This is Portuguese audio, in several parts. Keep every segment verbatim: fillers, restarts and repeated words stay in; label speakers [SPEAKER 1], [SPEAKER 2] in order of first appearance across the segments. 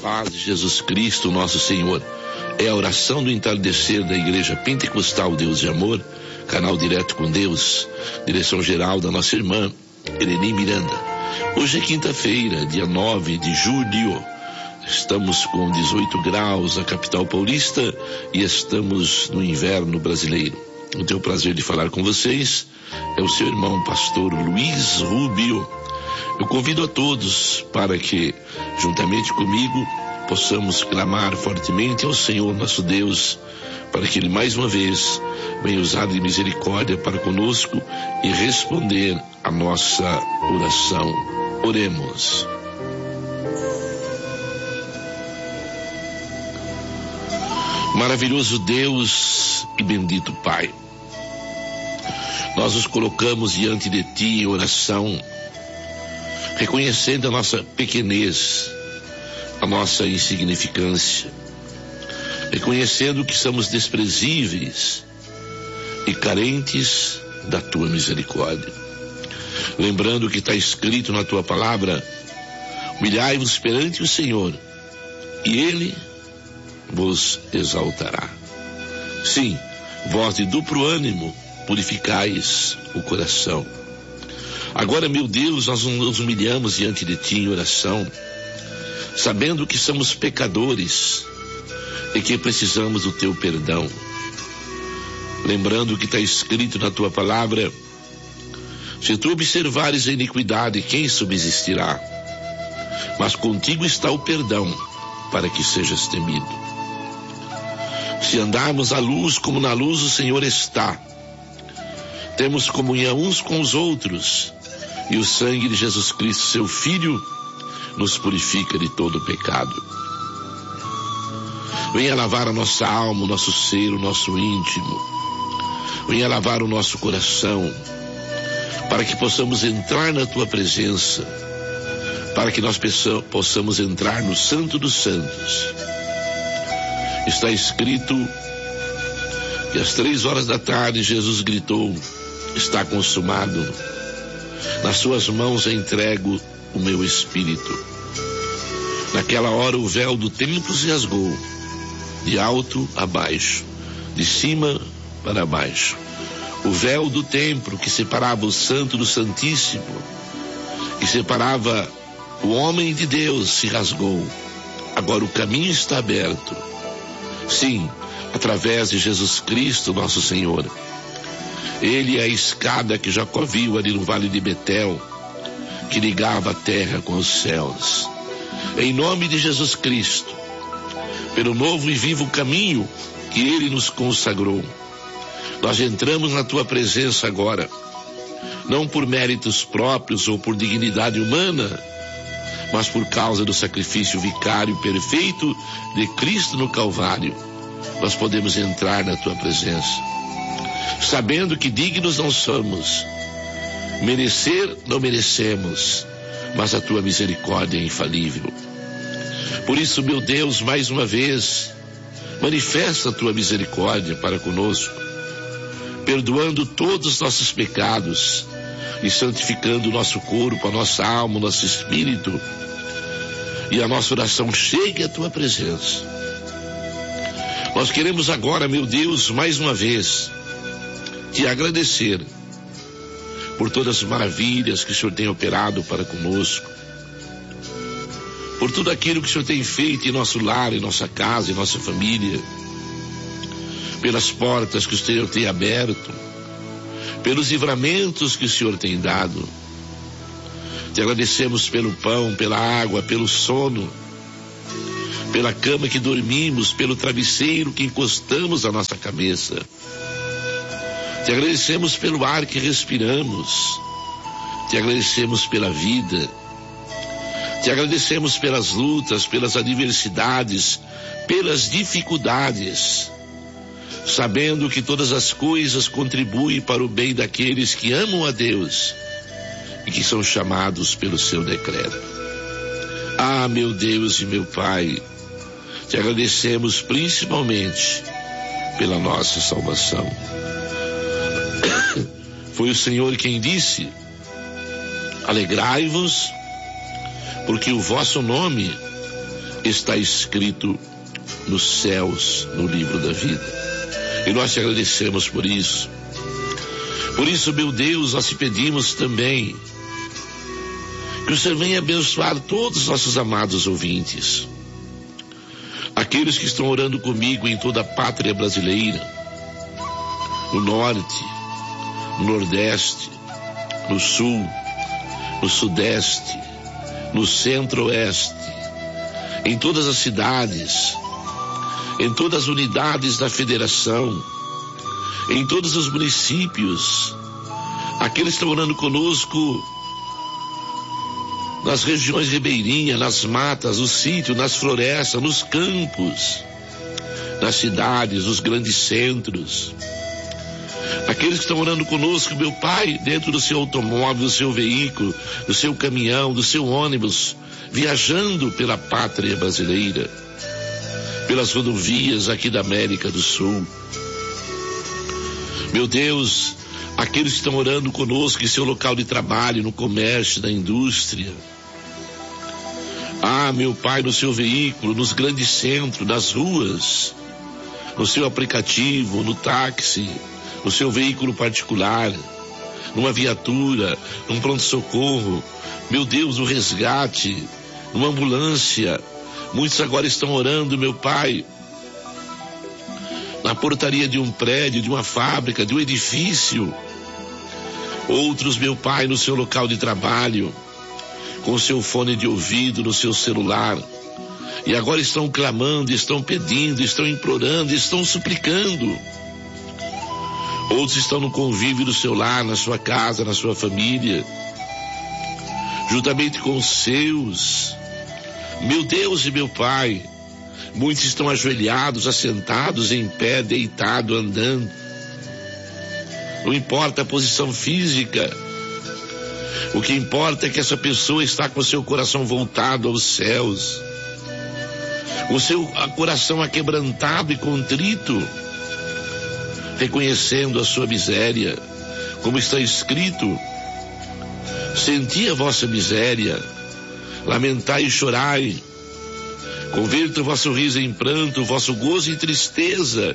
[SPEAKER 1] paz de Jesus Cristo, nosso Senhor. É a oração do entardecer da Igreja Pentecostal Deus de Amor, canal direto com Deus, direção geral da nossa irmã Eleni Miranda. Hoje é quinta-feira, dia nove de julho. Estamos com dezoito graus na capital paulista e estamos no inverno brasileiro. Eu tenho o prazer de falar com vocês. É o seu irmão pastor Luiz Rubio. Eu convido a todos para que, juntamente comigo, possamos clamar fortemente ao Senhor nosso Deus, para que Ele mais uma vez venha usar de misericórdia para conosco e responder a nossa oração. Oremos. Maravilhoso Deus e bendito Pai, nós nos colocamos diante de Ti em oração, reconhecendo a nossa pequenez, a nossa insignificância, reconhecendo que somos desprezíveis e carentes da Tua misericórdia. Lembrando que está escrito na Tua palavra: humilhai-vos perante o Senhor e Ele vos exaltará. Sim, vós de duplo ânimo purificais o coração. Agora, meu Deus, nós nos humilhamos diante de Ti em oração, sabendo que somos pecadores e que precisamos do Teu perdão. Lembrando que está escrito na Tua palavra: se Tu observares a iniquidade, quem subsistirá? Mas contigo está o perdão, para que sejas temido. Se andarmos à luz como na luz o Senhor está, temos comunhão uns com os outros, e o sangue de Jesus Cristo, seu Filho, nos purifica de todo pecado. Venha lavar a nossa alma, o nosso ser, o nosso íntimo. Venha lavar o nosso coração, para que possamos entrar na Tua presença, para que nós possamos entrar no Santo dos Santos. Está escrito que às três horas da tarde Jesus gritou: está consumado. Nas Suas mãos entrego o meu espírito. Naquela hora o véu do templo se rasgou, de alto a baixo, de cima para baixo. O véu do templo que separava o santo do santíssimo, que separava o homem de Deus, se rasgou. Agora o caminho está aberto. Sim, através de Jesus Cristo, nosso Senhor. Ele é a escada que Jacó viu ali no vale de Betel, que ligava a terra com os céus. Em nome de Jesus Cristo, pelo novo e vivo caminho que Ele nos consagrou, nós entramos na Tua presença agora, não por méritos próprios ou por dignidade humana, mas por causa do sacrifício vicário perfeito de Cristo no Calvário. Nós podemos entrar na Tua presença, sabendo que dignos não somos, merecer não merecemos, mas a Tua misericórdia é infalível. Por isso, meu Deus, mais uma vez, manifesta a Tua misericórdia para conosco, perdoando todos os nossos pecados e santificando o nosso corpo, a nossa alma, o nosso espírito, e a nossa oração chegue à Tua presença. Nós queremos agora, meu Deus, mais uma vez, Te agradecer por todas as maravilhas que o Senhor tem operado para conosco, por tudo aquilo que o Senhor tem feito em nosso lar, em nossa casa, em nossa família, pelas portas que o Senhor tem aberto, pelos livramentos que o Senhor tem dado. Te agradecemos pelo pão, pela água, pelo sono, pela cama que dormimos, pelo travesseiro que encostamos à nossa cabeça. Te agradecemos pelo ar que respiramos. Te agradecemos pela vida. Te agradecemos pelas lutas, pelas adversidades, pelas dificuldades, sabendo que todas as coisas contribuem para o bem daqueles que amam a Deus e que são chamados pelo seu decreto. Ah, meu Deus e meu Pai, te agradecemos principalmente pela nossa salvação. Foi o Senhor quem disse: alegrai-vos, porque o vosso nome está escrito nos céus, no livro da vida. E nós te agradecemos por isso. Por isso, meu Deus, nós te pedimos também que o Senhor venha abençoar todos os nossos amados ouvintes, aqueles que estão orando comigo em toda a pátria brasileira, no norte, no nordeste, no sul, no sudeste, no centro-oeste, em todas as cidades, em todas as unidades da federação, em todos os municípios, aqueles que estão orando conosco nas regiões ribeirinhas, nas matas, no sítio, nas florestas, nos campos, nas cidades, nos grandes centros. Aqueles que estão orando conosco, meu Pai, dentro do seu automóvel, do seu veículo, do seu caminhão, do seu ônibus, viajando pela pátria brasileira, pelas rodovias aqui da América do Sul. Meu Deus, aqueles que estão orando conosco em seu local de trabalho, no comércio, na indústria. Ah, meu Pai, no seu veículo, nos grandes centros, nas ruas, no seu aplicativo, no táxi, no seu veículo particular, numa viatura, num pronto-socorro, meu Deus, no resgate, numa ambulância. Muitos agora estão orando, meu Pai, na portaria de um prédio, de uma fábrica, de um edifício. Outros, meu Pai, no seu local de trabalho, com o seu fone de ouvido, no seu celular. E agora estão clamando, estão pedindo, estão implorando, estão suplicando. Outros estão no convívio do seu lar, na sua casa, na sua família, juntamente com os seus. Meu Deus e meu Pai, muitos estão ajoelhados, assentados, em pé, deitado, andando. Não importa a posição física. O que importa é que essa pessoa está com o seu coração voltado aos céus, com o seu coração aquebrantado e contrito, reconhecendo a sua miséria, como está escrito: senti a vossa miséria, lamentai e chorai, converta o vosso riso em pranto, o vosso gozo em tristeza,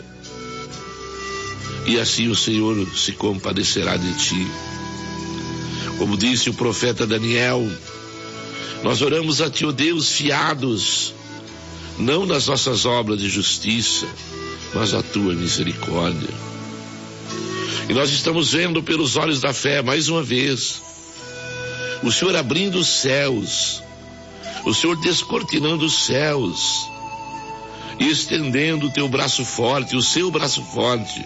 [SPEAKER 1] e assim o Senhor se compadecerá de ti. Como disse o profeta Daniel, nós oramos a ti, ó Deus, fiados, não nas nossas obras de justiça, mas a tua misericórdia. E nós estamos vendo pelos olhos da fé, mais uma vez, o Senhor abrindo os céus, o Senhor descortinando os céus, e estendendo o teu braço forte, o seu braço forte,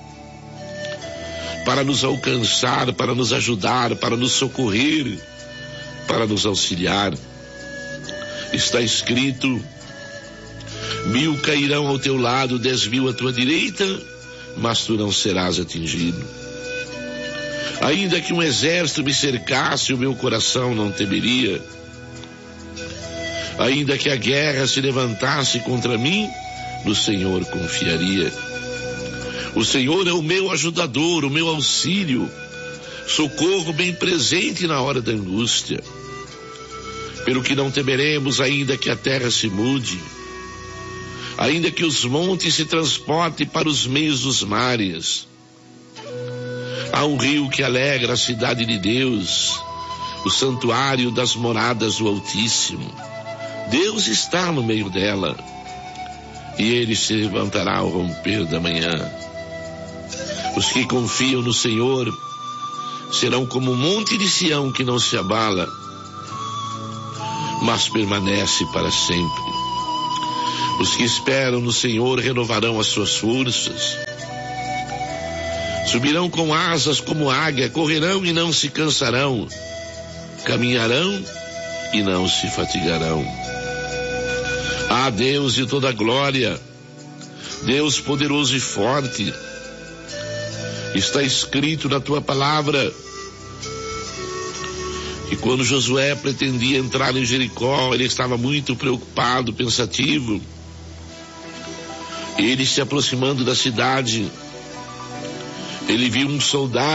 [SPEAKER 1] para nos alcançar, para nos ajudar, para nos socorrer, para nos auxiliar. Está escrito: mil cairão ao teu lado, dez mil à tua direita, mas tu não serás atingido. Ainda que um exército me cercasse, o meu coração não temeria. Ainda que a guerra se levantasse contra mim, no Senhor confiaria. O Senhor é o meu ajudador, o meu auxílio, socorro bem presente na hora da angústia. Pelo que não temeremos, ainda que a terra se mude, ainda que os montes se transportem para os meios dos mares. Há um rio que alegra a cidade de Deus, o santuário das moradas do Altíssimo. Deus está no meio dela, e ele se levantará ao romper da manhã. Os que confiam no Senhor serão como o monte de Sião, que não se abala, mas permanece para sempre. Os que esperam no Senhor renovarão as suas forças. Subirão com asas como águia, correrão e não se cansarão, caminharão e não se fatigarão. Ah, Deus de toda glória, Deus poderoso e forte, está escrito na tua palavra que quando Josué pretendia entrar em Jericó, ele estava muito preocupado, pensativo. Ele se aproximando da cidade, ele viu um soldado